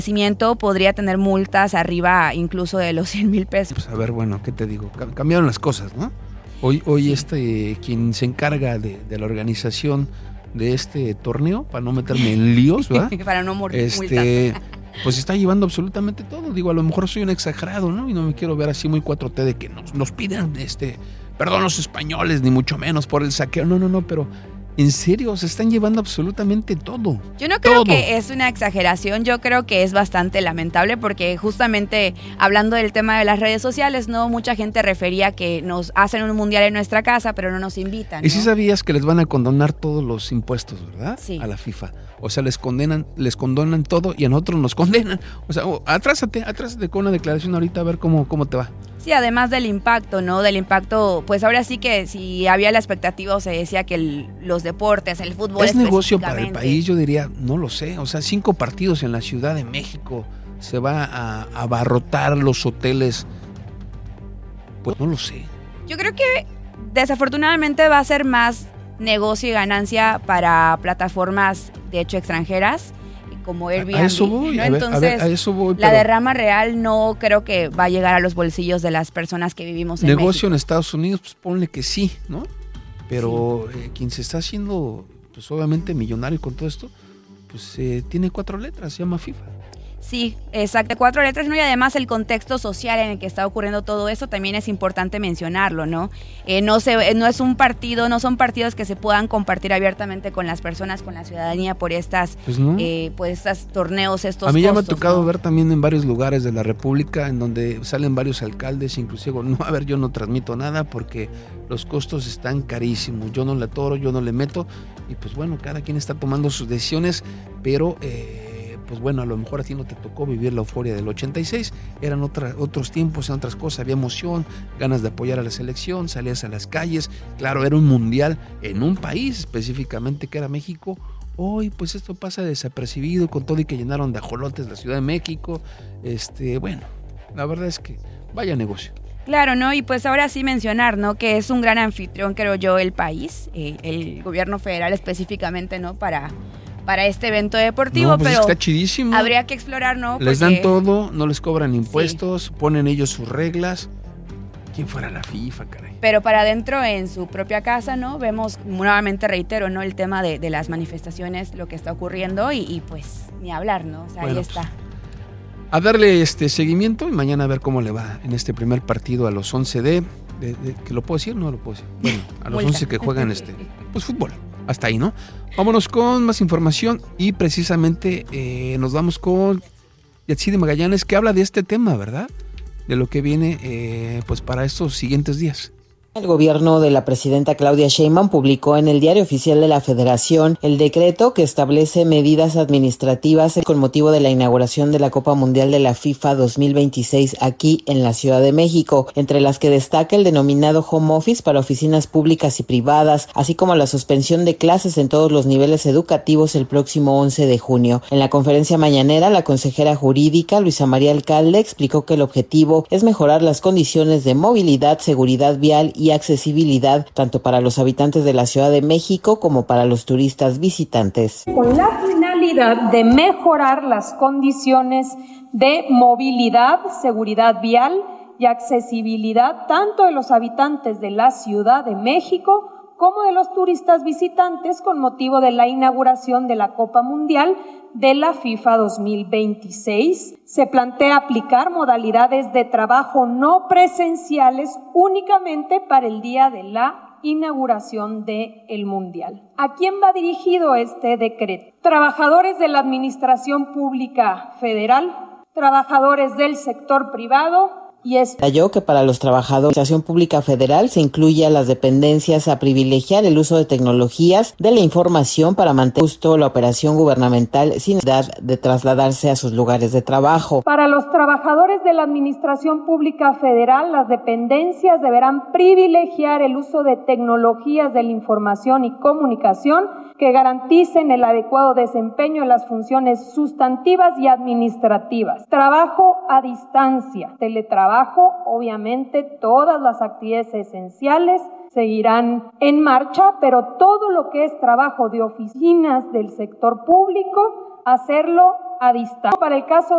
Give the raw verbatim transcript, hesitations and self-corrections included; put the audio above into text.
establecimiento podría tener multas arriba incluso de los cien mil pesos. Pues a ver, bueno, ¿qué te digo? Cambiaron las cosas, ¿no? Hoy, hoy sí. este, quien se encarga de, de la organización de este torneo, para no meterme en líos, ¿verdad? para no morir este, pues está llevando absolutamente todo. Digo, a lo mejor soy un exagerado, ¿no? Y no me quiero ver así muy cuatro T de que nos, nos pidan, este, perdón los españoles, ni mucho menos por el saqueo. No, no, no, pero en serio, se están llevando absolutamente todo. Yo no creo todo. que es una exageración, yo creo que es bastante lamentable porque justamente hablando del tema de las redes sociales, no mucha gente refería que nos hacen un mundial en nuestra casa, pero no nos invitan, ¿no? Y sí sabías que les van a condonar todos los impuestos, ¿verdad? Sí. A la FIFA. O sea, les condenan, les condonan todo y a nosotros nos condenan. O sea, oh, atrásate, atrásate con una declaración ahorita a ver cómo, cómo te va. Sí, además del impacto, ¿no? Del impacto, pues ahora sí que si había la expectativa o se decía que el, los deportes, el fútbol ¿Es negocio para el país? Yo diría, no lo sé. O sea, cinco partidos en la Ciudad de México, se va a, a abarrotar los hoteles. Pues no lo sé. Yo creo que desafortunadamente va a ser más negocio y ganancia para plataformas, de hecho, extranjeras, como Airbnb, a eso voy, ¿no? a ver, Entonces, a ver, a eso voy, la pero derrama real no creo que va a llegar a los bolsillos de las personas que vivimos en negocio México. en Estados Unidos, pues ponle que sí, ¿no? Pero sí. eh, quien se está haciendo, pues obviamente millonario con todo esto, pues eh, tiene cuatro letras, se llama FIFA. Sí, exacto, cuatro letras, ¿no? Y además el contexto social en el que está ocurriendo todo eso también es importante mencionarlo, ¿no? Eh, no se, no es un partido, no son partidos que se puedan compartir abiertamente con las personas, con la ciudadanía por estas, pues no. eh, pues estos torneos, estos A mí costos, ya me ha tocado ¿no? ver también en varios lugares de la República en donde salen varios alcaldes, inclusive, no, a ver, yo no transmito nada porque los costos están carísimos, yo no le atoro, yo no le meto, y pues bueno, cada quien está tomando sus decisiones, pero eh, pues bueno, a lo mejor a ti no te tocó vivir la euforia del ochenta y seis, eran otra, otros tiempos, eran otras cosas, había emoción, ganas de apoyar a la selección, salías a las calles, claro, era un mundial en un país específicamente que era México. Hoy pues esto pasa desapercibido con todo y que llenaron de ajolotes la Ciudad de México, este, bueno, la verdad es que vaya negocio. Claro, ¿no? Y pues ahora sí mencionar, ¿no? Que es un gran anfitrión, creo yo, el país, eh, el gobierno federal específicamente, ¿no? Para... para este evento deportivo, no, pues pero está chidísimo. Habría que explorar, ¿no? Les Porque... dan todo, no les cobran impuestos, sí. Ponen ellos sus reglas. ¿Quién fuera la FIFA, caray? Pero para adentro, en su propia casa, ¿no? Vemos, nuevamente reitero, ¿no? El tema de, de las manifestaciones, lo que está ocurriendo y, y pues ni hablar, ¿no? O sea, bueno, ahí está. Pues, a darle este seguimiento y mañana a ver cómo le va en este primer partido a los once de, de, de ¿que lo puedo decir? No lo puedo decir. Bueno, a los once que juegan este, pues fútbol. Hasta ahí, ¿no? Vámonos con más información y precisamente eh, nos vamos con Yatsiri Magallanes, que habla de este tema, ¿verdad? De lo que viene eh, pues para estos siguientes días. El gobierno de la presidenta Claudia Sheinbaum publicó en el Diario Oficial de la Federación el decreto que establece medidas administrativas con motivo de la inauguración de la Copa Mundial de la FIFA dos mil veintiséis aquí en la Ciudad de México, entre las que destaca el denominado home office para oficinas públicas y privadas, así como la suspensión de clases en todos los niveles educativos el próximo once de junio. En la conferencia mañanera, la consejera jurídica Luisa María Alcalde explicó que el objetivo es mejorar las condiciones de movilidad, seguridad vial y accesibilidad tanto para los habitantes de la Ciudad de México como para los turistas visitantes. Con la finalidad de mejorar las condiciones de movilidad, seguridad vial y accesibilidad tanto de los habitantes de la Ciudad de México como de los turistas visitantes con motivo de la inauguración de la Copa Mundial de la FIFA dos mil veintiséis. Se plantea aplicar modalidades de trabajo no presenciales únicamente para el día de la inauguración del Mundial. ¿A quién va dirigido este decreto? Trabajadores de la Administración Pública Federal, trabajadores del sector privado, y detalló que para los trabajadores de la Administración Pública Federal se incluye a las dependencias a privilegiar el uso de tecnologías de la información para mantener justo la operación gubernamental sin necesidad de trasladarse a sus lugares de trabajo. Para los trabajadores de la Administración Pública Federal, las dependencias deberán privilegiar el uso de tecnologías de la información y comunicación que garanticen el adecuado desempeño de las funciones sustantivas y administrativas. Trabajo a distancia, teletrabajo, obviamente todas las actividades esenciales seguirán en marcha, pero todo lo que es trabajo de oficinas del sector público, hacerlo a distancia. Para el caso